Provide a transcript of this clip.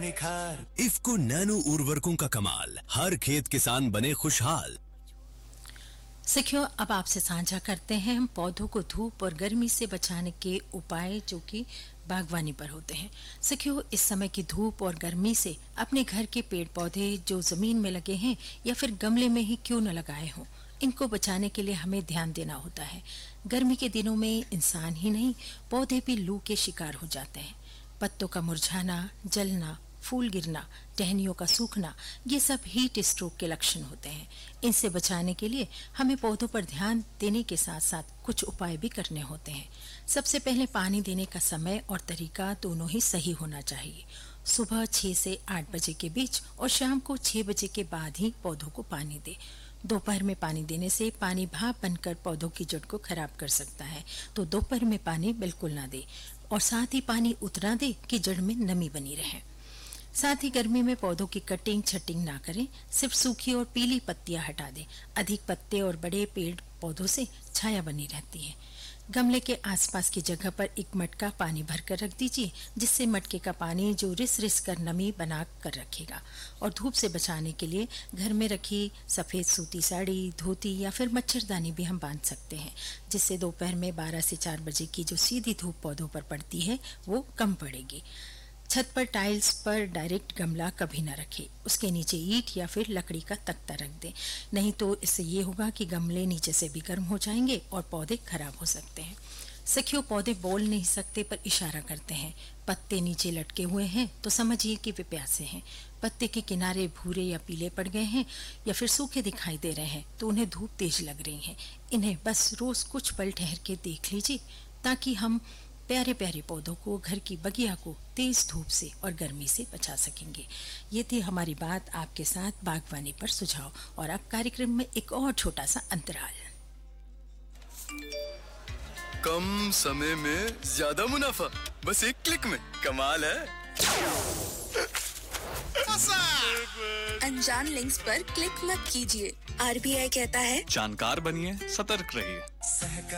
निखार। इफ्को नैनो उर्वरकों का कमाल, हर खेत किसान बने खुशहाल। सखियों, अब आपसे साझा करते हैं हम पौधों को धूप और गर्मी से बचाने के उपाय जो कि बागवानी पर होते हैं। सखियों, इस समय की धूप और गर्मी से अपने घर के पेड़ पौधे जो जमीन में लगे हैं या फिर गमले में ही क्यों न लगाए हों, इनको बचाने के लिए हमें ध्यान देना होता है। गर्मी के दिनों में इंसान ही नहीं, पौधे भी लू के शिकार हो जाते हैं। पत्तों का मुरझाना, जलना, फूल गिरना, टहनियों का सूखना, ये सब हीट स्ट्रोक के लक्षण होते हैं। इनसे बचाने के लिए हमें पौधों पर ध्यान देने के साथ साथ कुछ उपाय भी करने होते हैं। सबसे पहले पानी देने का समय और तरीका दोनों ही सही होना चाहिए। सुबह 6 से 8 बजे के बीच और शाम को 6 बजे के बाद ही पौधों को पानी दे। दोपहर में पानी देने से पानी भाप बनकर पौधों की जड़ को खराब कर सकता है, तो दोपहर में पानी बिल्कुल ना दे और साथ ही पानी उतना दे कि जड़ में नमी बनी रहे। साथ ही गर्मी में पौधों की कटिंग छटिंग ना करें, सिर्फ सूखी और पीली पत्तियां हटा दें। अधिक पत्ते और बड़े पेड़ पौधों से छाया बनी रहती है। गमले के आसपास की जगह पर एक मटका पानी भरकर रख दीजिए, जिससे मटके का पानी जो रिस रिस कर नमी बना कर रखेगा। और धूप से बचाने के लिए घर में रखी सफेद सूती साड़ी, धोती या फिर मच्छरदानी भी हम बांध सकते हैं, जिससे दोपहर में 12 से 4 बजे की जो सीधी धूप पौधों पर पड़ती है वो कम पड़ेगी। छत पर टाइल्स पर डायरेक्ट गमला कभी न रखें, उसके नीचे ईंट या फिर लकड़ी का तख्ता रख दें, नहीं तो इससे ये होगा कि गमले नीचे से भी गर्म हो जाएंगे और पौधे खराब हो सकते हैं। सखियों, पौधे बोल नहीं सकते पर इशारा करते हैं। पत्ते नीचे लटके हुए हैं तो समझिए कि वे प्यासे हैं। पत्ते के किनारे भूरे या पीले पड़ गए हैं या फिर सूखे दिखाई दे रहे हैं तो उन्हें धूप तेज लग रही है। इन्हें बस रोज कुछ पल ठहर के देख लीजिए, ताकि हम प्यारे प्यारे पौधों को, घर की बगिया को तेज धूप से और गर्मी से बचा सकेंगे। ये थी हमारी बात आपके साथ बागवानी पर सुझाव। और अब कार्यक्रम में एक और छोटा सा अंतराल। कम समय में ज्यादा मुनाफा, बस एक क्लिक में, कमाल है। अनजान लिंक्स पर क्लिक मत कीजिए। RBI कहता है, जानकार बनिए, सतर्क रहिए।